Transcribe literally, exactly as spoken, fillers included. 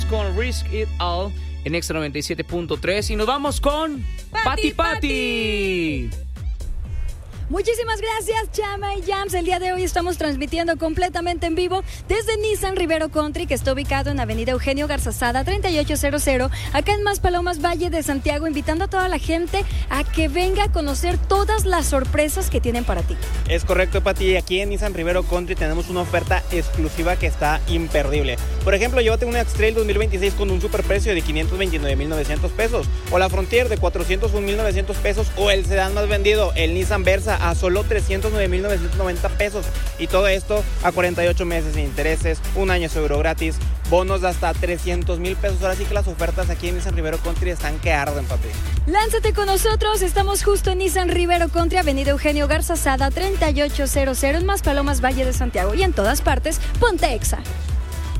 con Risk It All en Extra noventa y siete punto tres y nos vamos con Pati Pati. Muchísimas gracias, Chama y Jams. El día de hoy estamos transmitiendo completamente en vivo desde Nissan Rivero Country, que está ubicado en Avenida Eugenio Garzazada, treinta y ocho cero cero, acá en Maspalomas, Valle de Santiago, invitando a toda la gente a que venga a conocer todas las sorpresas que tienen para ti. Es correcto, Pati. Aquí en Nissan Rivero Country tenemos una oferta exclusiva que está imperdible. Por ejemplo, llévate una X-Trail dos mil veintiséis con un superprecio de quinientos veintinueve mil novecientos pesos, o la Frontier de cuatrocientos un mil novecientos pesos, o el sedán más vendido, el Nissan Versa, a solo trescientos nueve mil novecientos noventa pesos, y todo esto a cuarenta y ocho meses sin intereses, un año seguro gratis, bonos de hasta trescientos mil pesos. Ahora sí que las ofertas aquí en Nissan Rivero Country están que arden, papi. Lánzate con nosotros, estamos justo en Nissan Rivero Country, Avenida Eugenio Garzazada, treinta y ocho cero cero, en Maspalomas, Valle de Santiago, y en todas partes, ponte Exa.